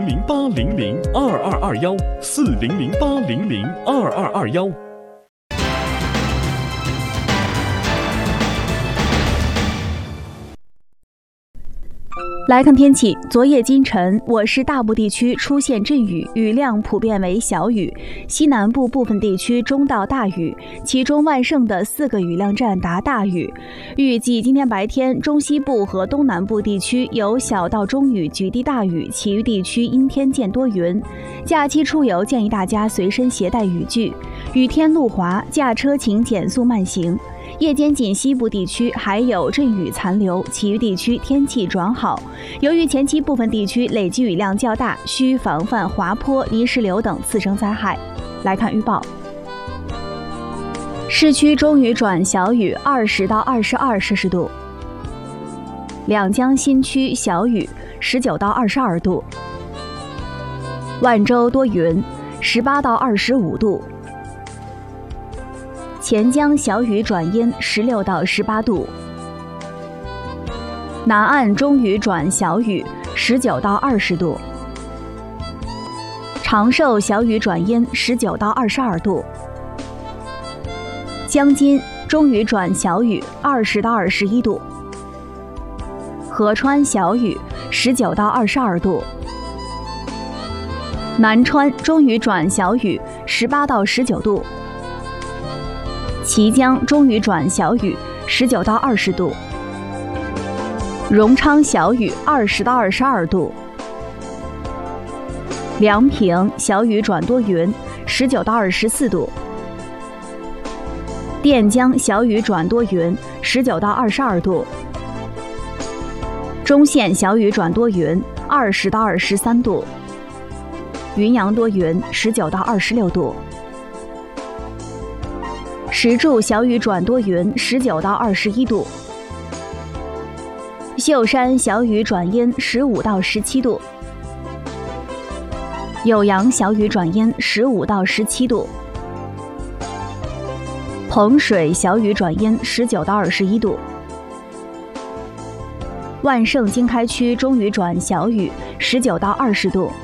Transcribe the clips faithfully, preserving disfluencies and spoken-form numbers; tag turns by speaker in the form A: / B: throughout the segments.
A: 零八零零二二二幺四零零八零零二二二幺。
B: 来看天气，昨夜今晨，我市大部地区出现阵雨，雨量普遍为小雨，西南部部分地区中到大雨，其中万盛的四个雨量站达大雨。预计今天白天，中西部和东南部地区有小到中雨，局地大雨，其余地区阴天见多云。假期出游建议大家随身携带雨具，雨天路滑，驾车请减速慢行。夜间仅西部地区还有阵雨残留，其余地区天气转好。由于前期部分地区累积雨量较大，需防范滑坡、泥石流等次生灾害。来看预报。市区中雨转小雨，二十到二十二摄氏度。两江新区小雨，十九到二十二度。万州多云，十八到二十五度。钱江小雨转阴，十六到十八度。南岸中雨转小雨，十九到二十度。长寿小雨转阴，十九到二十二度。江津中雨转小雨，二十到二十一度。合川小雨，十九到二十二度。南川中雨转小雨，十八到十九度。綦江中雨转小雨，十九到二十度。荣昌小雨，二十到二十二度。梁平小雨转多云，十九到二十四度。垫江小雨转多云，十九到二十二度。中县小雨转多云，二十到二十三度。云阳多云，十九到二十六度。石柱小雨转多云，十九到二十一度。秀山小雨转阴，十五到十七度。酉阳小雨转阴，十五到十七度。彭水小雨转阴，十九到二十一度。万盛经开区中雨转小雨，十九到二十度。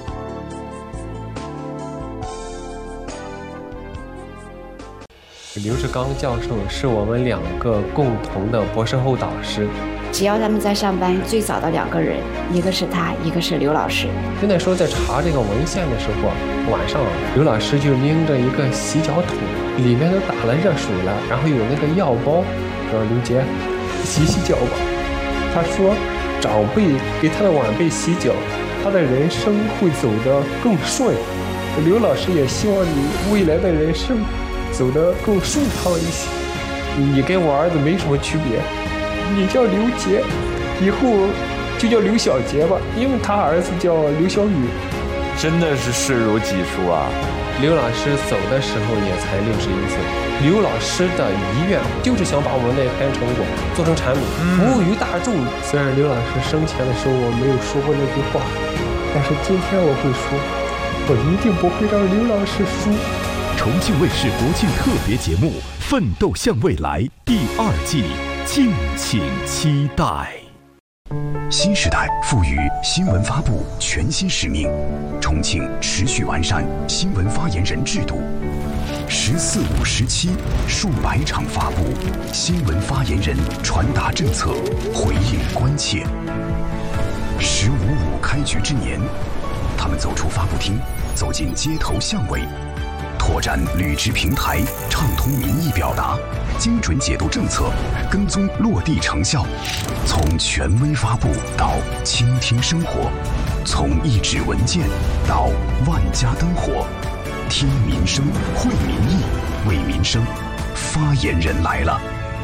C: 刘志刚教授是我们两个共同的博士后导师。
D: 只要他们在上班，最早的两个人，一个是他，一个是刘老师。
C: 就那时候在查这个文献的时候，晚上刘老师就拎着一个洗脚桶，里面都打了热水了，然后有那个药包，说刘杰洗洗脚吧。他说长辈给他的晚辈洗脚，他的人生会走得更顺。刘老师也希望你未来的人生走得更顺畅一些。你跟我儿子没什么区别，你叫刘杰，以后就叫刘小杰吧，因为他儿子叫刘小雨。
E: 真的是视如己出啊！
C: 刘老师走的时候也才六十一岁。刘老师的遗愿就是想把我们那篇成果做成产品，服务于大众。虽然刘老师生前的时候我没有说过那句话，但是今天我会说，我一定不会让刘老师输。
A: 重庆卫视国庆特别节目《奋斗向未来》第二季，敬请期待。
F: 新时代赋予新闻发布全新使命，重庆持续完善新闻发言人制度。十四五十七数百场发布，新闻发言人传达政策，回应关切。十五五开局之年，他们走出发布厅，走进街头巷尾，拓展履职平台，畅通民意表达，精准解读政策，跟踪落地成效。从权威发布到倾听生活，从一纸文件到万家灯火，听民生，会民意，为民生，发言人来了。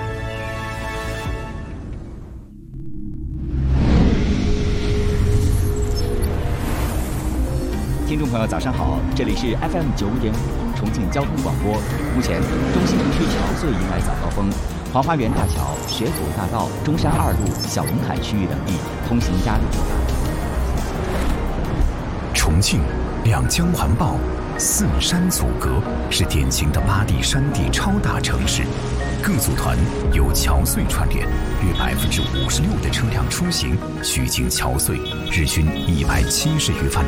G: 听众朋友，早上好，这里是 F M 九五点五重庆交通广播。目前，中心城区桥隧迎来早高峰，黄花园大桥、学祖大道、中山二路、小龙坎区域等地通行压力较大。
F: 重庆两江环抱，四山阻隔，是典型的八地山地超大城市。各组团由桥隧串联，约百分之五十六的车辆出行需经桥隧，日均一百七十余万。